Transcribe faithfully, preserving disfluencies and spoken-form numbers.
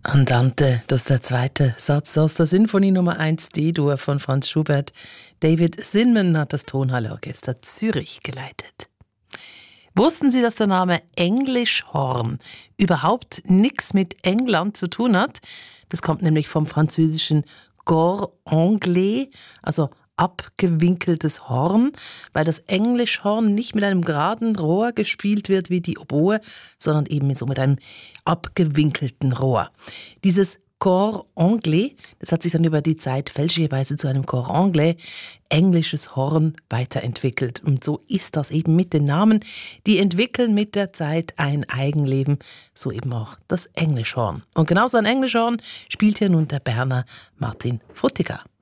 Andante, das ist der zweite Satz aus der Sinfonie Nummer eins D-Dur von Franz Schubert. David Zinman hat das Tonhalle-Orchester Zürich geleitet. Wussten Sie, dass der Name Englischhorn überhaupt nichts mit England zu tun hat? Das kommt nämlich vom französischen Cor anglais, also abgewinkeltes Horn, weil das Englischhorn nicht mit einem geraden Rohr gespielt wird wie die Oboe, sondern eben so mit einem abgewinkelten Rohr. Dieses Cor anglais, das hat sich dann über die Zeit fälschlicherweise zu einem Cor anglais, englisches Horn, weiterentwickelt. Und so ist das eben mit den Namen. Die entwickeln mit der Zeit ein Eigenleben, so eben auch das Englischhorn. Und genauso ein Englischhorn spielt hier nun der Berner Martin Frutiger.